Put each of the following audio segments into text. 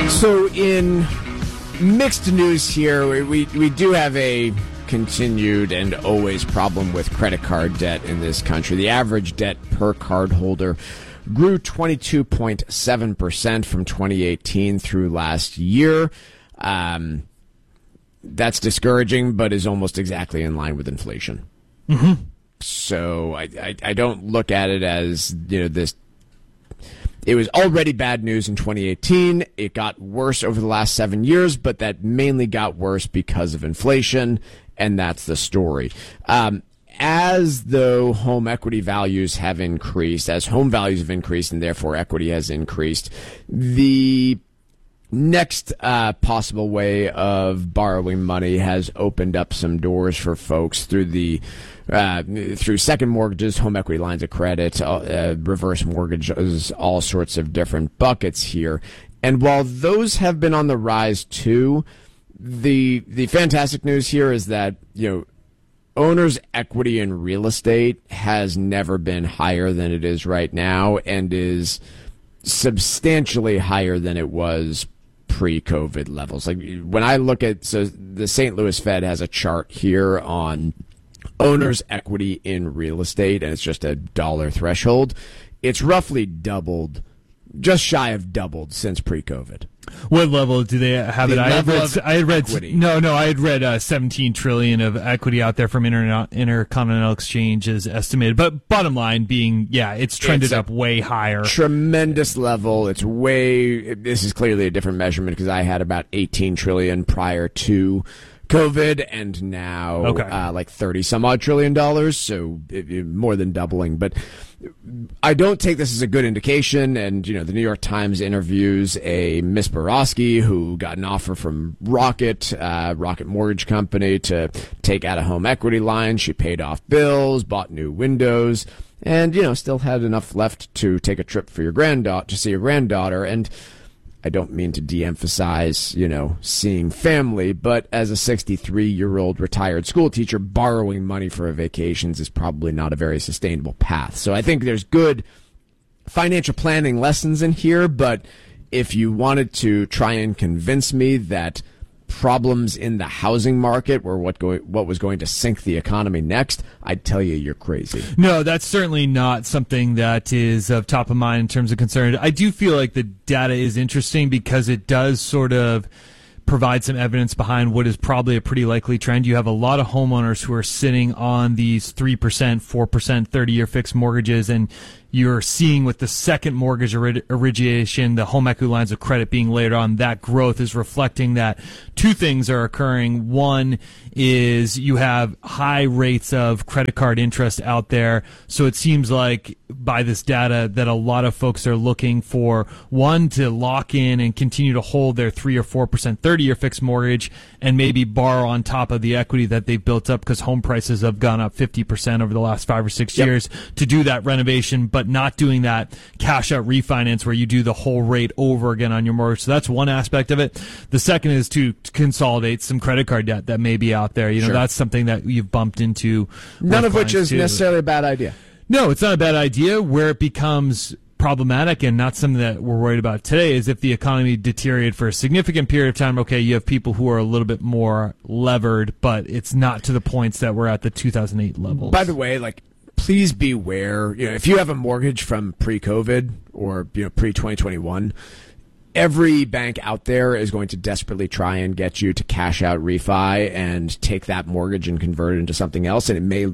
So in mixed news here, we do have a continued and always problem with credit card debt in this country. The average debt per cardholder grew 22.7% from 2018 through last year. That's discouraging, but is almost exactly in line with inflation. Mm-hmm. So I don't look at it as, this. It was already bad news in 2018. It got worse over the last 7 years, but that mainly got worse because of inflation, and that's the story. As though home equity values have increased, as home values have increased, and therefore equity has increased, the next possible way of borrowing money has opened up some doors for folks through through second mortgages, home equity lines of credit, reverse mortgages, all sorts of different buckets here. And while those have been on the rise too, the fantastic news here is that, owners' equity in real estate has never been higher than it is right now, and is substantially higher than it was pre-COVID levels. Like when I look at, so the St. Louis Fed has a chart here on owners' equity in real estate, and it's just a dollar threshold. It's roughly doubled, just shy of doubled since pre-COVID. What level do they have it? I had read 17 trillion of equity out there from Intercontinental Exchange is estimated. But bottom line being, it's trended up way higher. Tremendous level. This is clearly a different measurement because I had about 18 trillion prior to COVID, and now like 30 some odd $1 trillion, so more than doubling. But I don't take this as a good indication. And the New York Times interviews a Miss Borowski who got an offer from Rocket Mortgage Company to take out a home equity line. She paid off bills, bought new windows, and still had enough left to take a trip for to see your granddaughter. And I don't mean to de-emphasize, seeing family, but as a 63-year-old retired school teacher, borrowing money for vacations is probably not a very sustainable path. So I think there's good financial planning lessons in here, but if you wanted to try and convince me that problems in the housing market were what was going to sink the economy next, I'd tell you you're crazy. No, that's certainly not something that is of top of mind in terms of concern. I do feel like the data is interesting because it does sort of provide some evidence behind what is probably a pretty likely trend. You have a lot of homeowners who are sitting on these 3%, 4%, 30-year fixed mortgages, and you're seeing with the second mortgage origination, the home equity lines of credit being layered on, that growth is reflecting that two things are occurring. One is you have high rates of credit card interest out there. So it seems like by this data that a lot of folks are looking for, one, to lock in and continue to hold their 3 or 4% 30-year fixed mortgage and maybe borrow on top of the equity that they've built up because home prices have gone up 50% over the last 5 or 6 years to do that renovation, but not doing that cash out refinance where you do the whole rate over again on your mortgage. So that's one aspect of it. The second is to consolidate some credit card debt that may be out there. That's something that you've bumped into. None of which is necessarily a bad idea. No, it's not a bad idea. Where it becomes problematic and not something that we're worried about today is if the economy deteriorated for a significant period of time. Okay, you have people who are a little bit more levered, but it's not to the points that we're at the 2008 levels. By the way, please beware. If you have a mortgage from pre-COVID or pre-2021, every bank out there is going to desperately try and get you to cash out refi and take that mortgage and convert it into something else. And it may,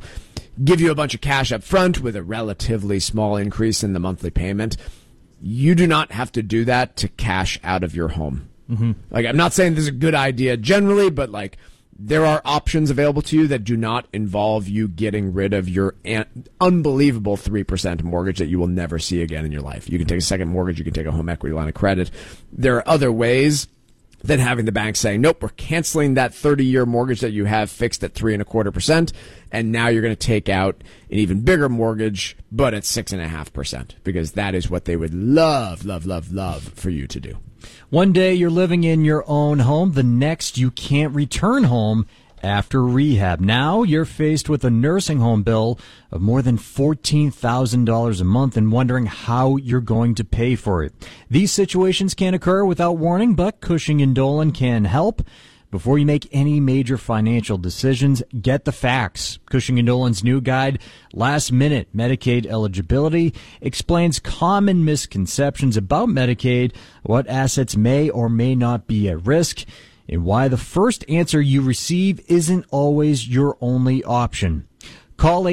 give you a bunch of cash up front with a relatively small increase in the monthly payment. You do not have to do that to cash out of your home. Mm-hmm. I'm not saying this is a good idea generally, but there are options available to you that do not involve you getting rid of your unbelievable 3% mortgage that you will never see again in your life. You can take a second mortgage. You can take a home equity line of credit. There are other ways than having the bank say, nope, we're canceling that 30-year mortgage that you have fixed at 3.25%, and now you're going to take out an even bigger mortgage, but at 6.5%, because that is what they would love, love, love, love for you to do. One day you're living in your own home. The next you can't return home after rehab. Now you're faced with a nursing home bill of more than $14,000 a month and wondering how you're going to pay for it. These situations can occur without warning, but Cushing & Dolan can help. Before you make any major financial decisions, get the facts. Cushing & Dolan's new guide, Last Minute Medicaid Eligibility, explains common misconceptions about Medicaid, what assets may or may not be at risk, and why the first answer you receive isn't always your only option. Call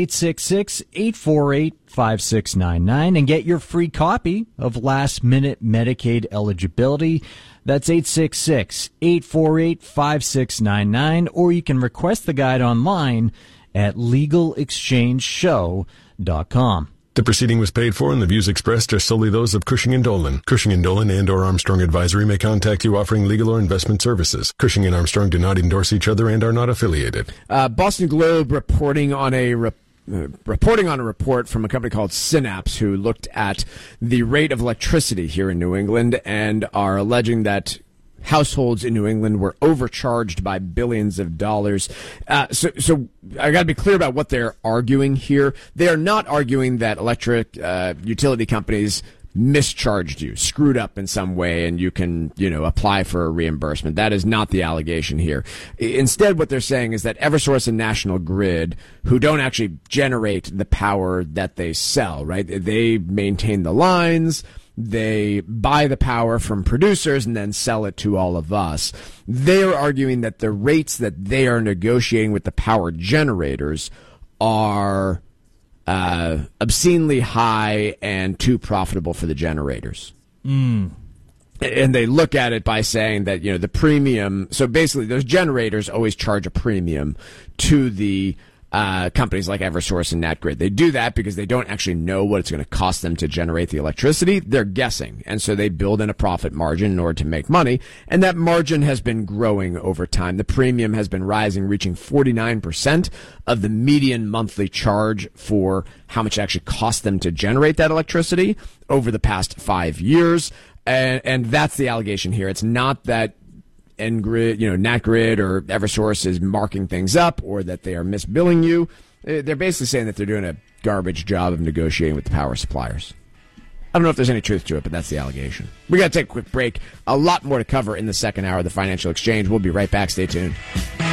866-848-5699 and get your free copy of Last Minute Medicaid Eligibility. That's 866-848-5699, or you can request the guide online at legalexchangeshow.com. The proceeding was paid for, and the views expressed are solely those of Cushing & Dolan. Cushing & Dolan and or Armstrong Advisory may contact you offering legal or investment services. Cushing and Armstrong do not endorse each other and are not affiliated. Boston Globe reporting on a report from a company called Synapse, who looked at the rate of electricity here in New England and are alleging that households in New England were overcharged by billions of dollars. So I got to be clear about what they're arguing here. They are not arguing that electric utility companies mischarged you, screwed up in some way, and you can, apply for a reimbursement. That is not the allegation here. Instead, what they're saying is that Eversource and National Grid, who don't actually generate the power that they sell, right? They maintain the lines, they buy the power from producers and then sell it to all of us. They're arguing that the rates that they are negotiating with the power generators are obscenely high and too profitable for the generators. And they look at it by saying that, the premium, so basically those generators always charge a premium to the companies like Eversource and NatGrid. They do that because they don't actually know what it's going to cost them to generate the electricity. They're guessing. And so they build in a profit margin in order to make money. And that margin has been growing over time. The premium has been rising, reaching 49% of the median monthly charge for how much it actually costs them to generate that electricity over the past 5 years. And that's the allegation here. It's not that NGrid, NatGrid or Eversource is marking things up or that they are misbilling you. They're basically saying that they're doing a garbage job of negotiating with the power suppliers. I don't know if there's any truth to it, but that's the allegation. We got to take a quick break. A lot more to cover in the second hour of the Financial Exchange. We'll be right back. Stay tuned.